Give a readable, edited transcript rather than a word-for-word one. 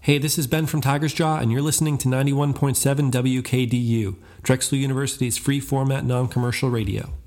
Hey, this is Ben from Tiger's Jaw, and you're listening to 91.7 WKDU, Drexel University's free format non-commercial radio.